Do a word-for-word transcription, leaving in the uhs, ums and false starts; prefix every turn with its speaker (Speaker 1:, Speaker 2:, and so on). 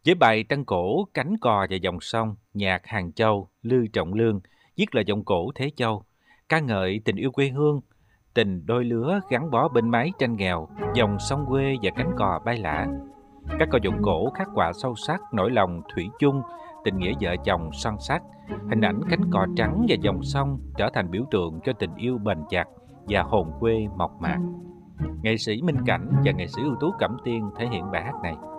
Speaker 1: Với bài Trân cổ, Cánh cò và dòng sông, nhạc Hàng Châu, Lư Trọng Lương, viết lời giọng cổ Thế Châu, ca ngợi tình yêu quê hương, tình đôi lứa gắn bó bên mái tranh nghèo, dòng sông quê và cánh cò bay lả. Các câu giọng cổ khắc họa sâu sắc nỗi lòng thủy chung, tình nghĩa vợ chồng son sắt. Hình ảnh cánh cò trắng và dòng sông trở thành biểu tượng cho tình yêu bền chặt và hồn quê mộc mạc. Nghệ sĩ Minh Cảnh và nghệ sĩ ưu tú Cẩm Tiên thể hiện bài hát này.